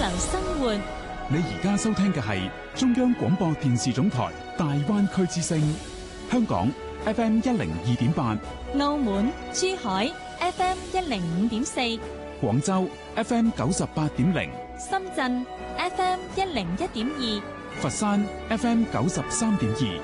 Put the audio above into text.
流生活。 你而家收聽嘅係中央廣播電視總台大灣區之聲，香港 FM 102.8， 澳門、珠海 FM 105.4， 廣州 FM 98.0， 深圳 FM 101.2， 佛山 FM 93.2。